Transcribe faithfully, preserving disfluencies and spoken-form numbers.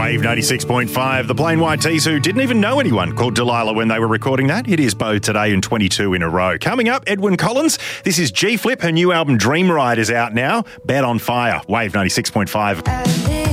Wave ninety-six point five. The Plain White Tees who didn't even know anyone called Delilah when they were recording that. It is both today and twenty-two in a row. Coming up, Edwyn Collins. This is G Flip. Her new album Dream Ride is out now. Bed on Fire. Wave ninety-six point five.